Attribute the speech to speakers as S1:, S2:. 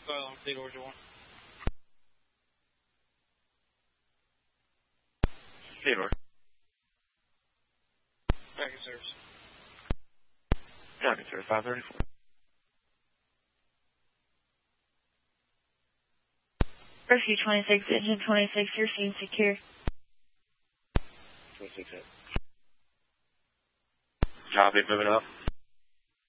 S1: Silent, Theodore 1.
S2: Theodore.
S1: Back in service.
S2: Back in service, 534.
S3: Rescue 26, engine 26, your scene secure.
S2: 26 hit. Copy, moving up.